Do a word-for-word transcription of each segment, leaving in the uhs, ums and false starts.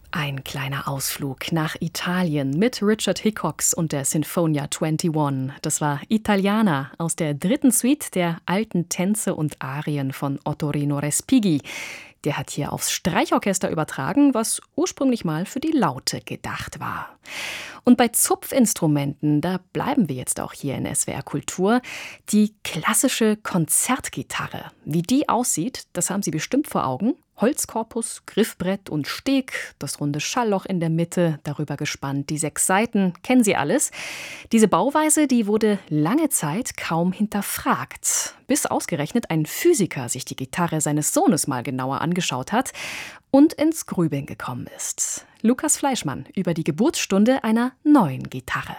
Ein kleiner Ausflug nach Italien mit Richard Hickox und der Sinfonia einundzwanzig. Das war Italiana aus der dritten Suite der alten Tänze und Arien von Ottorino Respighi. Der hat hier aufs Streichorchester übertragen, was ursprünglich mal für die Laute gedacht war. Und bei Zupfinstrumenten, da bleiben wir jetzt auch hier in S W R Kultur. Die klassische Konzertgitarre. Wie die aussieht, das haben Sie bestimmt vor Augen. Holzkorpus, Griffbrett und Steg, das runde Schallloch in der Mitte, darüber gespannt die sechs Saiten, kennen Sie alles. Diese Bauweise, die wurde lange Zeit kaum hinterfragt, bis ausgerechnet ein Physiker sich die Gitarre seines Sohnes mal genauer angeschaut hat und ins Grübeln gekommen ist. Lukas Fleischmann über die Geburtsstunde einer neuen Gitarre.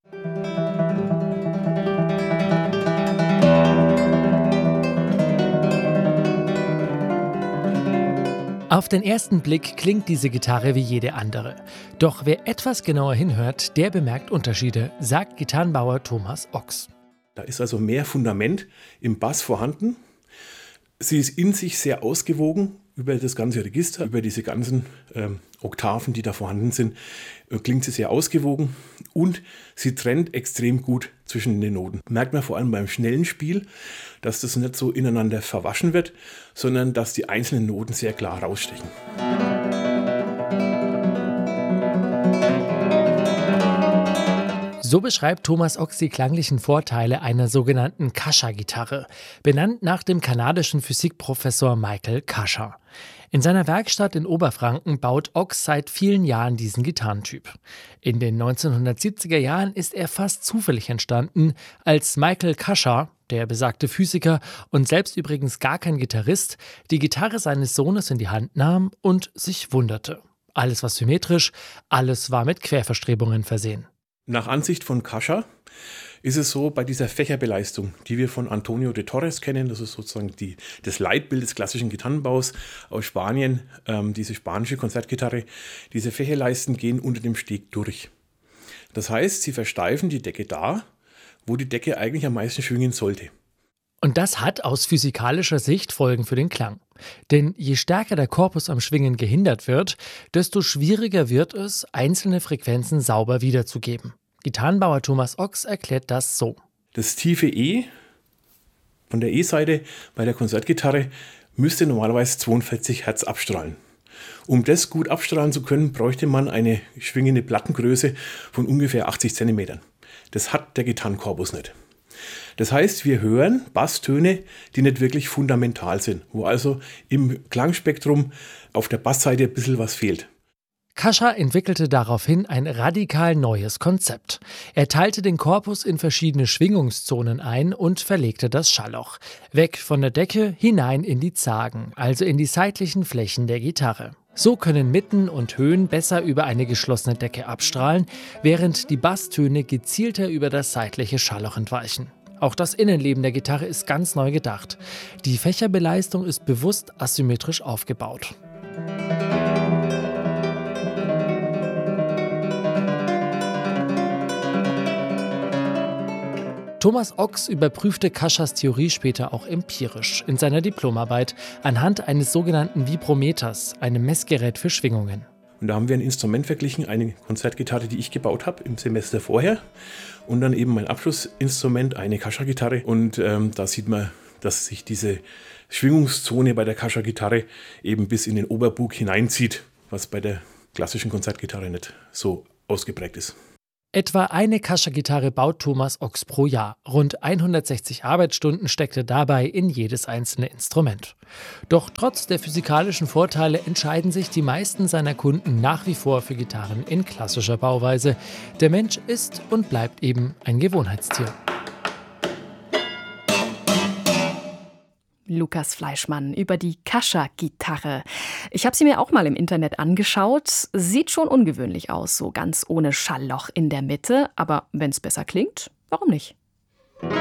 Auf den ersten Blick klingt diese Gitarre wie jede andere. Doch wer etwas genauer hinhört, der bemerkt Unterschiede, sagt Gitarrenbauer Thomas Ochs. Da ist also mehr Fundament im Bass vorhanden. Sie ist in sich sehr ausgewogen über das ganze Register, über diese ganzen ähm, Oktaven, die da vorhanden sind, äh, klingt sie sehr ausgewogen und sie trennt extrem gut zwischen den Noten. Merkt man vor allem beim schnellen Spiel, dass das nicht so ineinander verwaschen wird, sondern dass die einzelnen Noten sehr klar rausstechen. So beschreibt Thomas Ochs die klanglichen Vorteile einer sogenannten Kascha-Gitarre, benannt nach dem kanadischen Physikprofessor Michael Kascha. In seiner Werkstatt in Oberfranken baut Ochs seit vielen Jahren diesen Gitarrentyp. In den neunzehnhundertsiebziger Jahren ist er fast zufällig entstanden, als Michael Kascha, der besagte Physiker und selbst übrigens gar kein Gitarrist, die Gitarre seines Sohnes in die Hand nahm und sich wunderte. Alles war symmetrisch, alles war mit Querverstrebungen versehen. Nach Ansicht von Kascha ist es so, bei dieser Fächerbeleistung, die wir von Antonio de Torres kennen, das ist sozusagen die, das Leitbild des klassischen Gitarrenbaus aus Spanien, ähm, diese spanische Konzertgitarre, diese Fächerleisten gehen unter dem Steg durch. Das heißt, sie versteifen die Decke da, wo die Decke eigentlich am meisten schwingen sollte. Und das hat aus physikalischer Sicht Folgen für den Klang. Denn je stärker der Korpus am Schwingen gehindert wird, desto schwieriger wird es, einzelne Frequenzen sauber wiederzugeben. Gitarrenbauer Thomas Ochs erklärt das so. Das tiefe E von der E-Seite bei der Konzertgitarre müsste normalerweise zweiundvierzig Hertz abstrahlen. Um das gut abstrahlen zu können, bräuchte man eine schwingende Plattengröße von ungefähr achtzig Zentimetern. Das hat der Gitarrenkorpus nicht. Das heißt, wir hören Basstöne, die nicht wirklich fundamental sind, wo also im Klangspektrum auf der Bassseite ein bisschen was fehlt. Kascha entwickelte daraufhin ein radikal neues Konzept. Er teilte den Korpus in verschiedene Schwingungszonen ein und verlegte das Schallloch. Weg von der Decke, hinein in die Zagen, also in die seitlichen Flächen der Gitarre. So können Mitten und Höhen besser über eine geschlossene Decke abstrahlen, während die Basstöne gezielter über das seitliche Schallloch entweichen. Auch das Innenleben der Gitarre ist ganz neu gedacht. Die Fächerbeleistung ist bewusst asymmetrisch aufgebaut. Thomas Ochs überprüfte Kaschas Theorie später auch empirisch in seiner Diplomarbeit anhand eines sogenannten Vibrometers, einem Messgerät für Schwingungen. Und da haben wir ein Instrument verglichen, eine Konzertgitarre, die ich gebaut habe im Semester vorher. Und dann eben mein Abschlussinstrument, eine Kascha-Gitarre. Und ähm, da sieht man, dass sich diese Schwingungszone bei der Kascha-Gitarre eben bis in den Oberbug hineinzieht, was bei der klassischen Konzertgitarre nicht so ausgeprägt ist. Etwa eine Kascha-Gitarre baut Thomas Ochs pro Jahr. Rund hundertsechzig Arbeitsstunden steckte dabei in jedes einzelne Instrument. Doch trotz der physikalischen Vorteile entscheiden sich die meisten seiner Kunden nach wie vor für Gitarren in klassischer Bauweise. Der Mensch ist und bleibt eben ein Gewohnheitstier. Lukas Fleischmann über die Kascha-Gitarre. Ich habe sie mir auch mal im Internet angeschaut. Sieht schon ungewöhnlich aus, so ganz ohne Schallloch in der Mitte. Aber wenn es besser klingt, warum nicht?